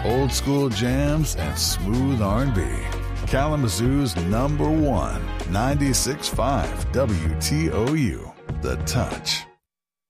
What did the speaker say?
old school jams, and smooth R&B. Kalamazoo's #1, 96.5 WTOU, The Touch.